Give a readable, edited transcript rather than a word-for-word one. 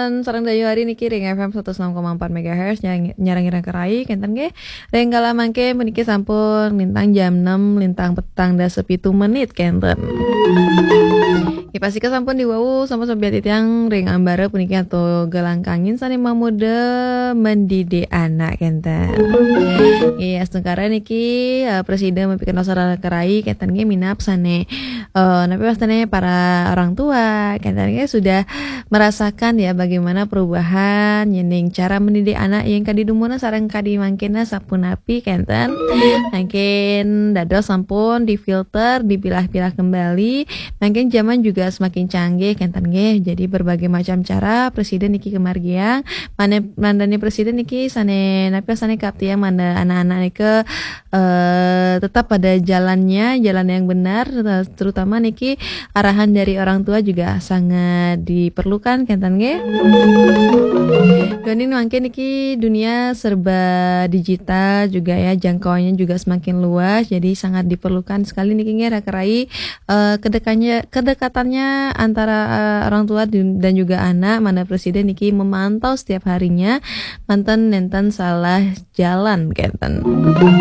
Manten sareng dayu hari niki ring FM 106,4 MHz nyarang-nyarang kerai kenten ge ring kalamangke puniki sampun lintang jam 6 lintang petang da 7 menit kenten. Pasti sampun diwawu sama sobiat yang ring ambara puniki atau gelangkangin sani mamuda mendidik anak kenten. Iya sekarang niki presiden membikin sarana kerai kenten ge minap sane napi pastane para orang tua kenten ge sudah merasakan ya bagaimana perubahan nyening cara mendidik anak yang kadidumuna sareng kadimangkena sapunapi kenten. Mungkin dados sampun difilter, dipilah-pilah kembali. Mungkin zaman juga semakin canggih kenten nggih. Jadi berbagai macam cara presiden niki kemargiang mandani presiden niki sane napi sane kaptiang manda anak-anak niki tetap pada jalan yang benar, terutama niki arahan dari orang tua juga sangat diperlukan kenten nggih. Ganding mungkin niki dunia serba digital juga ya, jangkauannya juga semakin luas, jadi sangat diperlukan sekali niki nggih rakerai kedekatannya antara orang tua dan juga anak. Mana presiden niki memantau setiap harinya manten nenten salah jalan kenten.